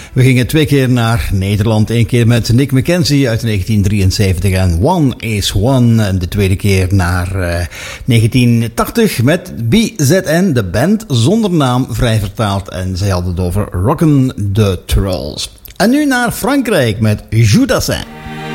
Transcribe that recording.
We gingen 2 keer naar Nederland. 1 keer met Nick McKenzie uit 1973 en One is One. En de tweede keer naar 1980 met BZN, de band zonder naam, vrij vertaald. En zij hadden het over Rockin' the Trolls. En nu naar Frankrijk met Judassin.